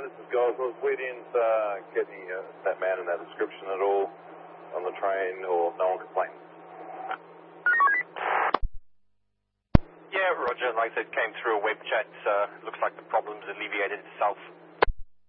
this is Giles. I was waiting to get that man in that description at all on the train, or no one complained. Yeah, Roger. Like I said, came through a web chat. Looks like the problem's alleviated itself.